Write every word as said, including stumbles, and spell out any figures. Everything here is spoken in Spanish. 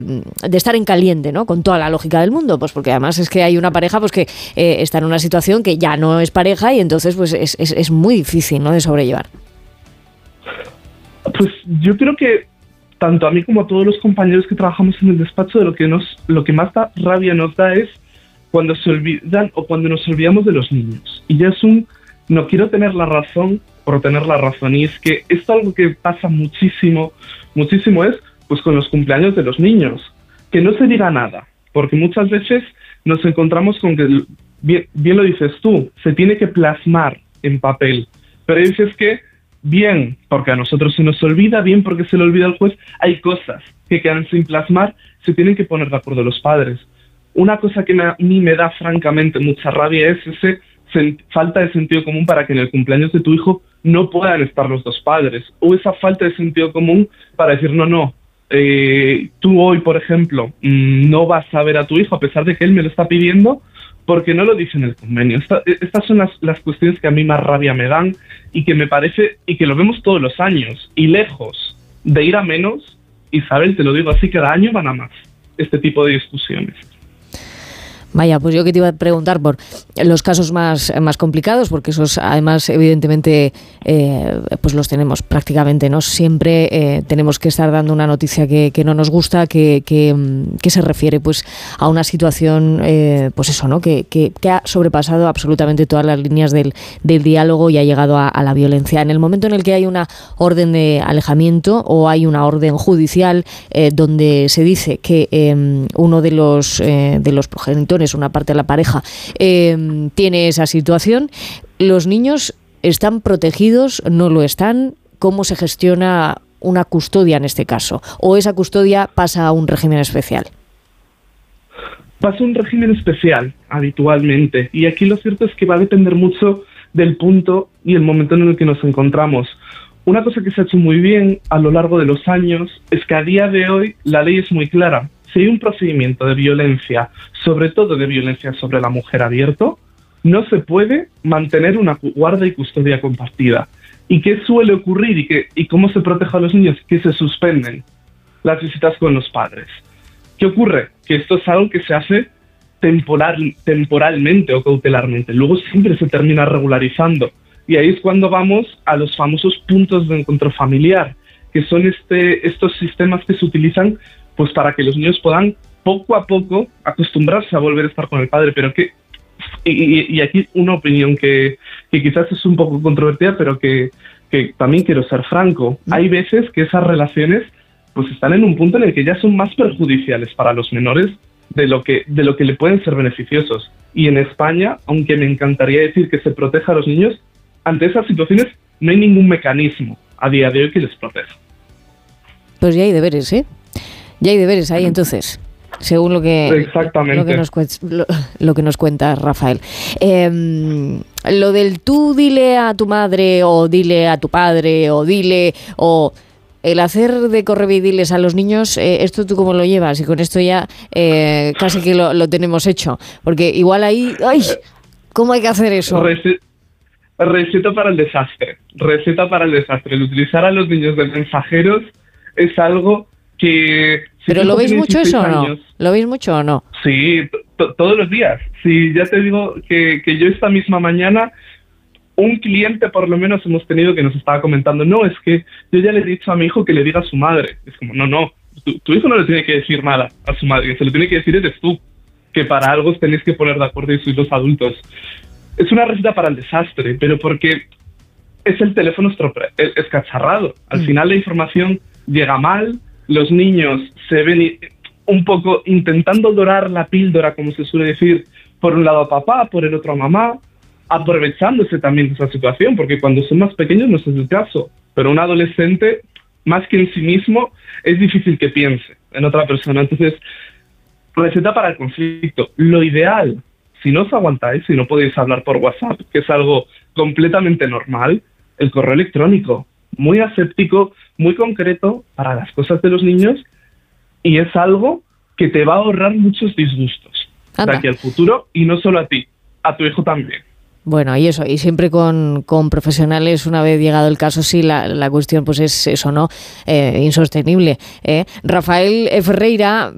de estar en caliente, ¿no? Con toda la lógica del mundo, pues porque además es que hay una pareja pues que eh, está en una situación que ya no es pareja y entonces pues es, es, es muy difícil, ¿no?, de sobrellevar. Pues yo creo que tanto a mí como a todos los compañeros que trabajamos en el despacho, de lo que nos, lo que más da, rabia nos da es cuando se olvidan o cuando nos olvidamos de los niños. Y ya es un, no quiero tener la razón por tener la razón. Y es que esto algo que pasa muchísimo, muchísimo es pues con los cumpleaños de los niños. Que no se diga nada, porque muchas veces nos encontramos con que, bien, bien lo dices tú, se tiene que plasmar en papel. Pero dices que bien porque a nosotros se nos olvida, bien porque se le olvida al juez, hay cosas que quedan sin plasmar, se tienen que poner de acuerdo los padres. Una cosa que me, a mí me da francamente mucha rabia es esa falta de sentido común para que en el cumpleaños de tu hijo no puedan estar los dos padres, o esa falta de sentido común para decir no, no, eh, tú hoy, por ejemplo, no vas a ver a tu hijo a pesar de que él me lo está pidiendo, porque no lo dice en el convenio. Esta, estas son las, las cuestiones que a mí más rabia me dan y que me parece, y que lo vemos todos los años, y lejos de ir a menos, Isabel, te lo digo así, cada año van a más este tipo de discusiones. Vaya, pues yo que te iba a preguntar por los casos más, más complicados, porque esos además evidentemente eh, pues los tenemos prácticamente, ¿no? Siempre eh, tenemos que estar dando una noticia que, que no nos gusta, que, que, que se refiere pues a una situación, eh, pues eso, ¿no? Que, que, que ha sobrepasado absolutamente todas las líneas del, del diálogo y ha llegado a, a la violencia. En el momento en el que hay una orden de alejamiento o hay una orden judicial eh, donde se dice que eh, uno de los, eh, de los progenitores, una parte de la pareja, eh, tiene esa situación, ¿los niños están protegidos? ¿No lo están? ¿Cómo se gestiona una custodia en este caso? ¿O esa custodia pasa a un régimen especial? Pasa a un régimen especial, habitualmente. Y aquí lo cierto es que va a depender mucho del punto y el momento en el que nos encontramos. Una cosa que se ha hecho muy bien a lo largo de los años es que a día de hoy la ley es muy clara. Si hay un procedimiento de violencia, sobre todo de violencia sobre la mujer abierto, no se puede mantener una guarda y custodia compartida. ¿Y qué suele ocurrir y, qué, y cómo se protege a los niños? Que se suspenden las visitas con los padres. ¿Qué ocurre? Que esto es algo que se hace temporal, temporalmente o cautelarmente. Luego siempre se termina regularizando. Y ahí es cuando vamos a los famosos puntos de encuentro familiar, que son este, estos sistemas que se utilizan pues para que los niños puedan poco a poco acostumbrarse a volver a estar con el padre, pero que, y, y aquí una opinión que, que quizás es un poco controvertida, pero que, que también quiero ser franco, hay veces que esas relaciones pues están en un punto en el que ya son más perjudiciales para los menores de lo que, de lo que le pueden ser beneficiosos. Y en España, aunque me encantaría decir que se proteja a los niños, ante esas situaciones no hay ningún mecanismo a día de hoy que les proteja. Pues ya hay deberes, ¿eh? Ya hay deberes ahí, entonces, según lo que, Exactamente. Lo, que nos, lo, lo que nos cuenta Rafael. Eh, lo del tú dile a tu madre o dile a tu padre o dile o el hacer de correvidiles a los niños, eh, ¿esto tú cómo lo llevas? Y con esto ya eh, casi que lo, lo tenemos hecho. Porque igual ahí, ¡ay! ¿Cómo hay que hacer eso? Rece- receta para el desastre. Receta para el desastre. El utilizar a los niños de mensajeros es algo que... Si ¿Pero lo veis mucho eso o no? ¿Lo veis mucho o no? Sí, t- todos los días. Sí, ya te digo que, que yo esta misma mañana, un cliente por lo menos hemos tenido que nos estaba comentando, no, es que yo ya le he dicho a mi hijo que le diga a su madre. Es como, no, no, tu, tu hijo no le tiene que decir nada a su madre, que se lo tiene que decir eres tú, que para algo os tenéis que poner de acuerdo y sois los adultos. Es una receta para el desastre, pero porque es el teléfono estropre- escacharrado. Al mm. final la información llega mal, los niños se ven un poco intentando dorar la píldora, como se suele decir, por un lado a papá, por el otro a mamá, aprovechándose también de esa situación, porque cuando son más pequeños no es el caso, pero un adolescente, más que en sí mismo, es difícil que piense en otra persona. Entonces, receta para el conflicto. Lo ideal, si no os aguantáis, si no podéis hablar por WhatsApp, que es algo completamente normal, el correo electrónico, muy aséptico, muy concreto para las cosas de los niños, y es algo que te va a ahorrar muchos disgustos de aquí al futuro, y no solo a ti, a tu hijo también. Bueno, y eso, y siempre con, con profesionales, una vez llegado el caso, sí, la, la cuestión pues es eso, ¿no? Eh, insostenible. ¿eh? Rafael Ferreira,